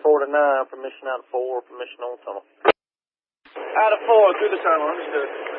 49, permission out of 4, permission on tunnel. Out of 4, through the tunnel, understood.